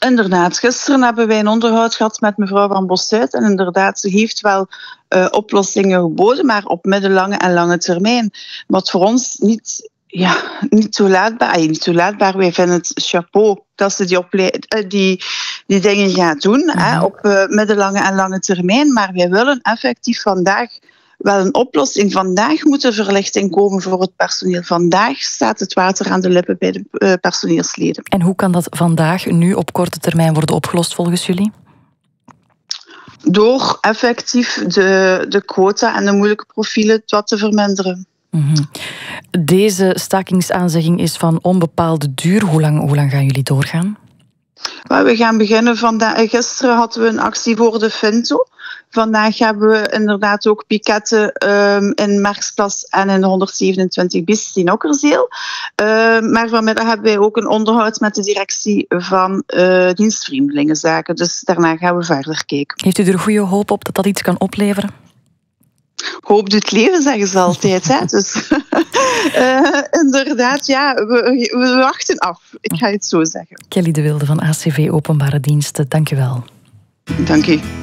Inderdaad, gisteren hebben wij een onderhoud gehad met mevrouw Van Bossuyt en inderdaad, ze heeft wel oplossingen geboden, maar op middellange en lange termijn. Wat voor ons niet toelaatbaar is. Niet toelaatbaar. Wij vinden het chapeau dat ze die dingen gaat doen op middellange en lange termijn, maar wij willen effectief vandaag wel een oplossing. Vandaag moet er verlichting komen voor het personeel. Vandaag staat het water aan de lippen bij de personeelsleden. En hoe kan dat vandaag nu op korte termijn worden opgelost volgens jullie? Door effectief de quota en de moeilijke profielen wat te verminderen. Deze stakingsaanzegging is van onbepaalde duur. Hoe lang gaan jullie doorgaan? We gaan beginnen vandaag. Gisteren hadden we een actie voor de Finto. Vandaag hebben we inderdaad ook piketten in Merksplas en in de 127 bis in Okkerzeel. Maar vanmiddag hebben wij ook een onderhoud met de directie van dienstvreemdelingenzaken. Dus daarna gaan we verder kijken. Heeft u er goede hoop op dat dat iets kan opleveren? Hoop doet leven, zeggen ze altijd. Hè? Dus inderdaad, ja, we wachten af. Ik ga het zo zeggen. Kelly de Wilde van ACV Openbare Diensten, dank u wel. Dank u.